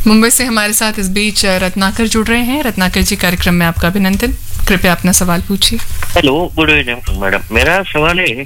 मुंबई से हमारे साथ इस बीच रत्नाकर जुड़ रहे हैं। रत्नाकर जी, कार्यक्रम में आपका अभिनंदन। कृपया अपना सवाल पूछिए। Hello, good evening madam. मेरा सवाल है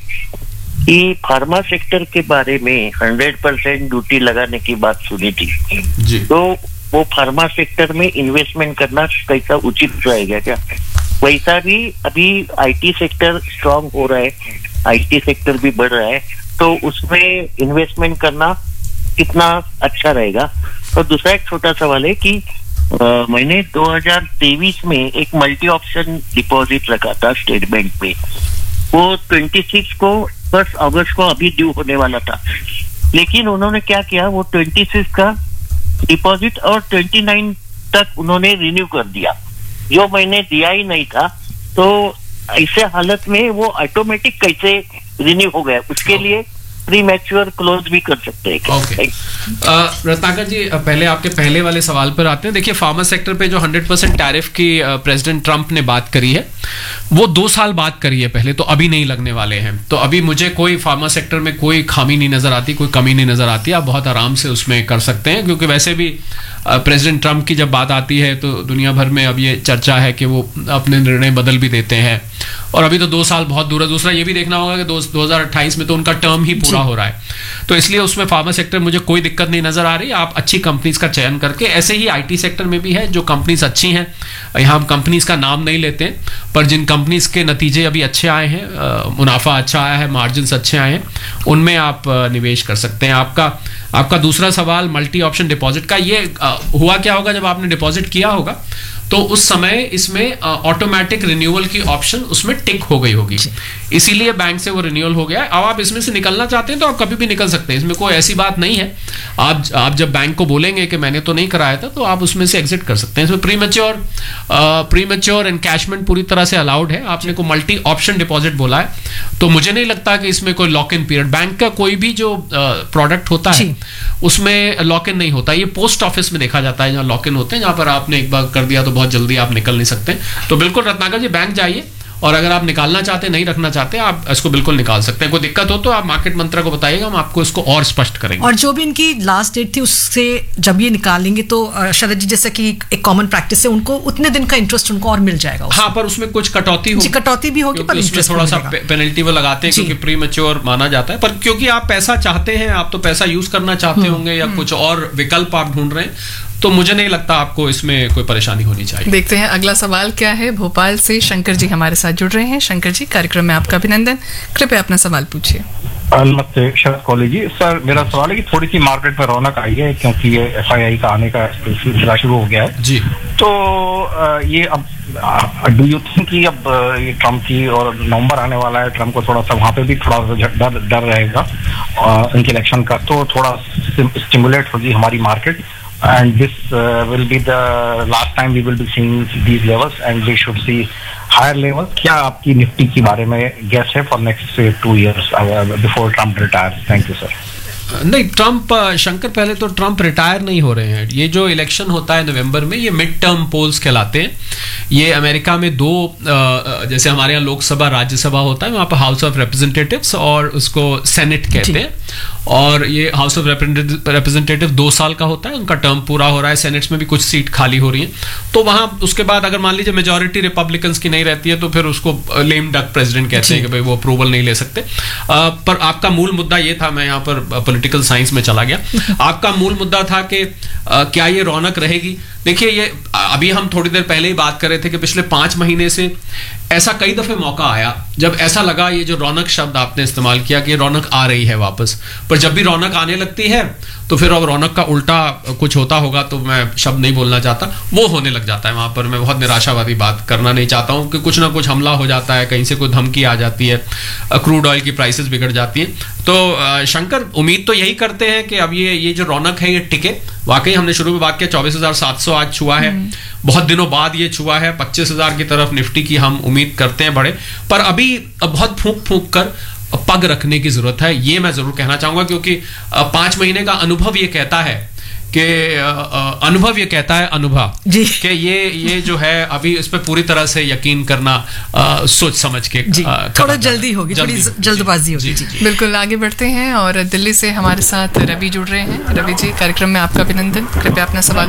कि फार्मा सेक्टर के बारे में 100% ड्यूटी लगाने की बात सुनी थी जी, तो वो फार्मा सेक्टर में इन्वेस्टमेंट करना कैसा उचित रहेगा क्या? वैसा भी अभी आईटी सेक्टर स्ट्रांग हो रहा है, आईटी सेक्टर भी बढ़ रहा है, तो उसमें इन्वेस्टमेंट करना कितना अच्छा रहेगा? और दूसरा एक छोटा सवाल है कि मैंने 2023 में एक मल्टी ऑप्शन डिपॉजिट रखा था स्टेट बैंक में। वो 26 को 1 अगस्त को अभी ड्यू होने वाला था, लेकिन उन्होंने क्या किया, वो 26 का डिपॉजिट और 29 तक उन्होंने रिन्यू कर दिया, जो मैंने दिया ही नहीं था। तो ऐसे हालत में वो ऑटोमेटिक कैसे रिन्यू हो गया? उसके लिए प्री मैच्योर क्लोज भी कर सकते हैं। ओके, रत्नाकर जी, पहले आपके पहले वाले सवाल पर आते हैं। देखिए, फार्मा सेक्टर पे जो 100% टैरिफ की प्रेसिडेंट ट्रंप ने बात करी है, वो 2 साल बाद करी है पहले, तो अभी नहीं लगने वाले हैं। तो अभी मुझे कोई फार्मा सेक्टर में कोई खामी नहीं नजर आती, कोई कमी नहीं नजर आती। आप बहुत आराम से उसमें कर सकते हैं, क्योंकि वैसे भी प्रेसिडेंट ट्रंप की जब बात आती है तो दुनिया भर में अब ये चर्चा है कि वो अपने निर्णय बदल भी देते हैं, और अभी तो 2 साल बहुत दूर है। दूसरा ये भी देखना होगा कि 2028 में तो उनका टर्म ही पूरा हो रहा है, तो इसलिए उसमें फार्मा सेक्टर मुझे कोई दिक्कत नहीं नजर आ रही। आप अच्छी कंपनीज का चयन करके, ऐसे ही आईटी सेक्टर में भी है जो कंपनीज अच्छी हैं, यहाँ हम कंपनीज का नाम नहीं लेते हैं, पर जिन कंपनीज के नतीजे अभी अच्छे आए हैं, मुनाफा अच्छा आया है, मार्जिन अच्छे आए हैं, उनमें आप निवेश कर सकते हैं। आपका दूसरा सवाल मल्टी ऑप्शन डिपॉजिट का, ये हुआ क्या होगा जब आपने डिपॉजिट किया होगा तो उस समय इसमें ऑटोमेटिक रिन्यूअल की ऑप्शन उसमें टिक हो गई होगी, इसीलिए बैंक से वो रिन्यूअल हो गया है। अब आप इसमें से निकलना चाहते हैं तो आप कभी भी निकल सकते हैं, इसमें कोई ऐसी बात नहीं है। आप जब बैंक को बोलेंगे कि मैंने तो नहीं कराया था, तो आप उसमें से एग्जिट कर सकते हैं। इसमें प्री मैच्योर एनकैशमेंट पूरी तरह से अलाउड है। आपने को मल्टी ऑप्शन डिपॉजिट बोला है, तो मुझे नहीं लगता कि इसमें कोई लॉक इन पीरियड, बैंक का कोई भी जो प्रोडक्ट होता है उसमें लॉक इन नहीं होता। ये पोस्ट ऑफिस में देखा जाता है, जहाँ लॉक इन होते हैं, जहां पर आपने एक बार कर दिया तो बहुत जल्दी आप निकल नहीं सकते। तो बिल्कुल रत्नाकर जी, बैंक जाइए, और अगर आप निकालना चाहते हैं, नहीं रखना चाहते, आप इसको बिल्कुल निकाल सकते हैं। कोई दिक्कत हो तो आप मार्केट मंत्रा को बताइएगा, हम आपको इसको और स्पष्ट करेंगे। और जो भी इनकी लास्ट डेट थी उससे जब ये निकालेंगे तो शरद जी, जैसे कि एक कॉमन प्रैक्टिस है, उनको उतने दिन का इंटरेस्ट उनको और मिल जाएगा। हाँ, पर उसमें कुछ कटौती होगी, कटौती भी होगी, पर उसमें थोड़ा सा पेनल्टी वो लगाते हैं, क्योंकि प्री मैच्योर माना जाता है। पर क्योंकि आप पैसा चाहते हैं, आप तो पैसा यूज करना चाहते होंगे, या कुछ और विकल्प आप ढूंढ रहे हैं, तो मुझे नहीं लगता आपको इसमें कोई परेशानी होनी चाहिए। देखते हैं अगला सवाल क्या है। भोपाल से शंकर जी हमारे साथ जुड़ रहे हैं। शंकर जी, कार्यक्रम में आपका अभिनंदन। कृपया अपना सवाल पूछिए। नमस्ते शरद कौली जी। सर, मेरा सवाल है कि थोड़ी सी मार्केट में रौनक आई है, क्योंकि ये FII का आने का सिलसिला शुरू हो गया है जी। तो ये अब डू यू थिंक कि अब ये ट्रम्प की, और नवंबर आने वाला है, ट्रम्प को थोड़ा सा वहाँ पे भी थोड़ा सा डर रहेगा इनके इलेक्शन का, तो थोड़ा स्टिमुलेट होगी हमारी market, and this will be the last time we will be seeing these levels, and we should see higher levels. क्या आपकी निफ्टी के बारे में guess है for next 2 years before Trump retires? Thank you, sir. नहीं, Trump, Shankar, पहले तो Trump retire नहीं हो रहे हैं। ये जो इलेक्शन होता है नवंबर में, ये मिड टर्म पोल्स कहलाते हैं। ये अमेरिका में 2, जैसे हमारे यहाँ लोकसभा राज्यसभा होता है, वहाँ पर हाउस ऑफ रिप्रेजेंटेटिव्स और उसको सेनेट कहते हैं, और ये हाउस ऑफ रिप्रेजेंटेटिव 2 साल का होता है, उनका टर्म पूरा हो रहा है, सेनेट्स में भी कुछ सीट खाली हो रही है। तो वहाँ उसके बाद अगर मान लीजिए मेजोरिटी रिपब्लिकन्स की नहीं रहती है, तो फिर उसको लेम डक प्रेसिडेंट कहते हैं कि भाई वो अप्रूवल नहीं ले सकते। पर आपका मूल मुद्दा ये था, मैं यहाँ पर पॉलिटिकल साइंस में चला गया। आपका मूल मुद्दा था कि क्या ये रौनक रहेगी? देखिए, ये अभी हम थोड़ी देर पहले ही बात कर रहे थे कि पिछले 5 महीने से ऐसा कई दफे मौका आया जब ऐसा लगा, ये जो रौनक शब्द आपने इस्तेमाल किया कि रौनक आ रही है वापस, पर जब भी रौनक आने लगती है तो फिर अब रौनक का उल्टा कुछ होता होगा, तो मैं शब्द नहीं बोलना चाहता, वो होने लग जाता है। वहां पर मैं बहुत निराशावादी बात करना नहीं चाहता हूं कि कुछ ना कुछ हमला हो जाता है, कहीं से कोई धमकी आ जाती है, क्रूड ऑयल की प्राइसेस बिगड़ जाती है। तो शंकर, उम्मीद तो यही करते हैं कि अब ये जो रौनक है ये टिके। वाकई हमने शुरू में बात किया, 24,700 आज छुआ है, बहुत दिनों बाद ये छुआ है। 25,000 की तरफ निफ्टी की हम उम्मीद करते हैं बढ़े, पर अभी बहुत फूंक फूंक कर पग रखने की जरूरत है, ये मैं जरूर कहना चाहूंगा, क्योंकि 5 महीने का अनुभव ये कहता है कि अनुभव कि ये जो है अभी इस पे पूरी तरह से यकीन करना सोच समझ के थोड़ा जल्दी होगी, थोड़ी जल्दबाजी होगी। बिल्कुल, आगे बढ़ते हैं और दिल्ली से हमारे साथ रवि जुड़ रहे हैं। रवि जी, कार्यक्रम में आपका अभिनंदन। कृपया अपना सवाल